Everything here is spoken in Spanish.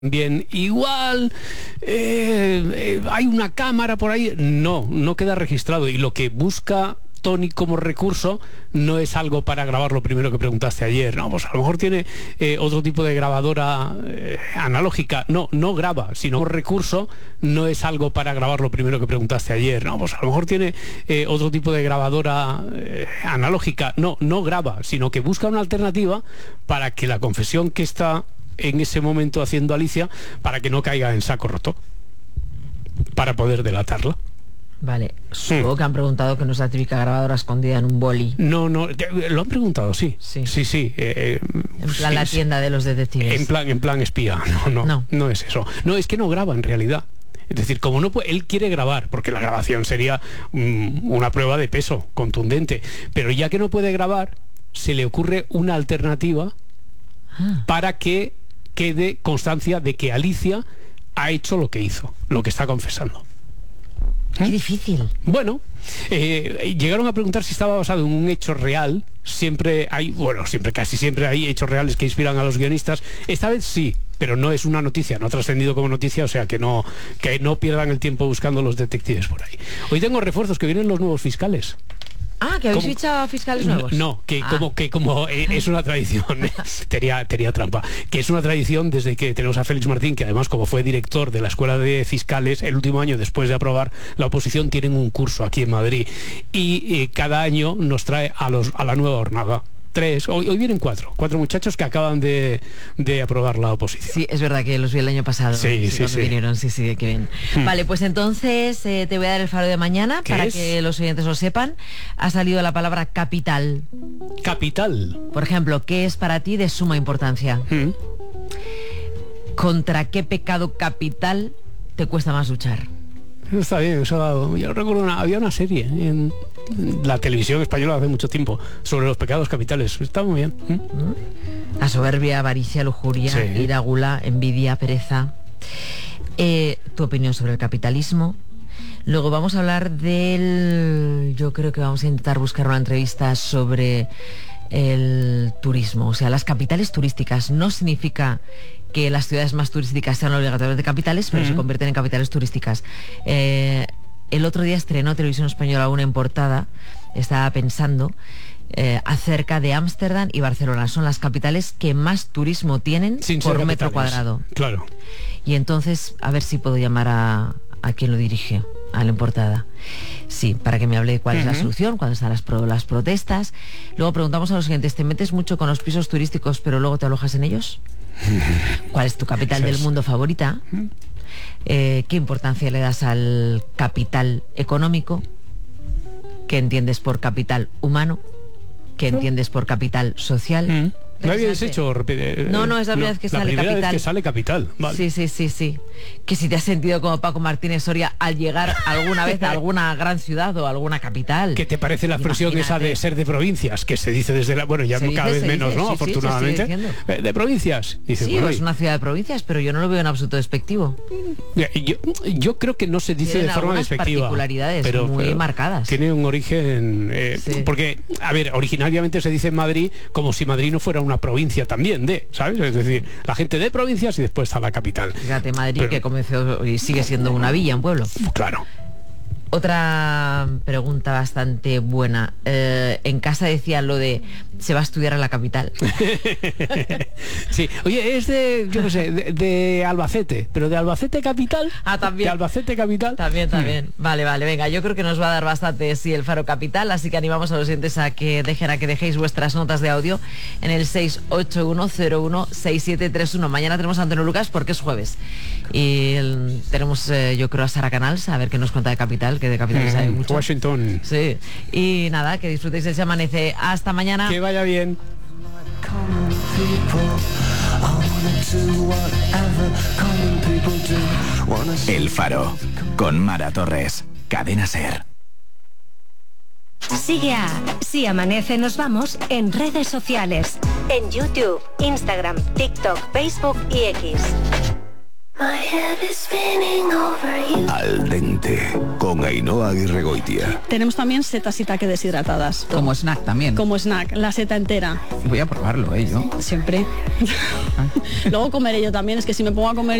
Bien, igual hay una cámara por ahí. No queda registrado. Y lo que busca Tony como recurso no es algo para grabar lo primero que preguntaste ayer. No, pues a lo mejor tiene otro tipo de grabadora analógica. No graba, sino como recurso no es algo para grabar lo primero que preguntaste ayer. No, pues a lo mejor tiene otro tipo de grabadora analógica. No graba, sino que busca una alternativa para que la confesión que está en ese momento haciendo Alicia, para que no caiga en saco roto, para poder delatarla. Vale, supongo que han preguntado que no es la típica grabadora escondida en un boli. No, lo han preguntado, sí. Sí. En plan la tienda de los detectives. En plan espía. No es eso. No, es que no graba en realidad. Es decir, como no puede, él quiere grabar, porque la grabación sería una prueba de peso contundente, pero ya que no puede grabar, se le ocurre una alternativa para que quede constancia de que Alicia ha hecho lo que hizo, lo que está confesando. Qué difícil. Bueno, llegaron a preguntar si estaba basado en un hecho real. Casi siempre hay hechos reales que inspiran a los guionistas. Esta vez sí, pero no es una noticia, no ha trascendido como noticia, o sea que no pierdan el tiempo buscando los detectives por ahí. Hoy tengo refuerzos, que vienen los nuevos fiscales. ¿Que habéis fichado fiscales nuevos? Como es una tradición, tenía trampa, que es una tradición desde que tenemos a Félix Martín, que además, como fue director de la Escuela de Fiscales, el último año después de aprobar la oposición, tienen un curso aquí en Madrid, y cada año nos trae a la nueva jornada. Hoy vienen cuatro muchachos que acaban de aprobar la oposición. Sí, es verdad que los vi el año pasado. Sí. Vinieron, sí, qué bien. Vale, pues entonces te voy a dar el faro de mañana para que los oyentes lo sepan. Ha salido la palabra capital. Capital. Por ejemplo, ¿qué es para ti de suma importancia? ¿Contra qué pecado capital te cuesta más luchar? Está bien, eso. Yo recuerdo había una serie en la televisión española hace mucho tiempo sobre los pecados capitales. Está muy bien. La soberbia, avaricia, lujuria, ira, gula, envidia, pereza. Tu opinión sobre el capitalismo. Luego vamos a hablar yo creo que vamos a intentar buscar una entrevista sobre el turismo. O sea, las capitales turísticas no significa que las ciudades más turísticas sean obligatoriamente capitales, pero se convierten en capitales turísticas. El otro día estrenó Televisión Española una en portada, estaba pensando acerca de Ámsterdam y Barcelona. Son las capitales que más turismo tienen por metro cuadrado. Claro. Y entonces, a ver si puedo llamar a quien lo dirige, a la en portada. Sí, para que me hable de cuál es la solución, cuándo están las protestas. Luego preguntamos a los siguientes: ¿te metes mucho con los pisos turísticos pero luego te alojas en ellos? ¿Cuál es tu capital del mundo favorita? ¿Qué importancia le das al capital económico? ¿Qué entiendes por capital humano? ¿Qué entiendes por capital social? ¿Me habías hecho? No, es la primera vez que sale capital. Vez que sale capital. Vale. Sí. Que si te has sentido como Paco Martínez Soria al llegar alguna vez a alguna gran ciudad o alguna capital. ¿Qué te parece la expresión esa de ser de provincias? Que se dice desde cada vez menos, ¿no? Afortunadamente. De provincias. Dice, sí, es una ciudad de provincias, pero yo no lo veo en absoluto despectivo. Yo creo que no se dice de forma despectiva. Particularidades pero muy marcadas. Tiene un origen... Porque, a ver, originariamente se dice en Madrid como si Madrid no fuera una provincia también ¿sabes? Es decir, la gente de provincias y después está la capital. Fíjate, Madrid, que comenzó y sigue siendo una villa, un pueblo. Claro. Otra pregunta bastante buena. En casa decían lo de se va a estudiar a la capital. Sí, oye, es de Albacete, pero de Albacete capital. También. De Albacete capital. También. Vale, venga, yo creo que nos va a dar bastante el faro capital, así que animamos a los oyentes a que dejéis vuestras notas de audio en el 681016731. Mañana tenemos a Antonio Lucas porque es jueves. Y tenemos, yo creo, a Sara Canals, a ver qué nos cuenta de capital, que de capital sabe mucho. Washington. Sí. Y nada, que disfrutéis de ese amanece. Hasta mañana. Que vaya bien. El Faro, con Mara Torres, Cadena SER. Sigue a Si Amanece Nos Vamos en redes sociales, en YouTube, Instagram, TikTok, Facebook y X. Al dente, con Ainhoa Aguirregoitia. Tenemos también setas shiitake deshidratadas. Como snack también. Como snack, la seta entera. Voy a probarlo, yo. Siempre. Luego comeré yo también, es que si me pongo a comer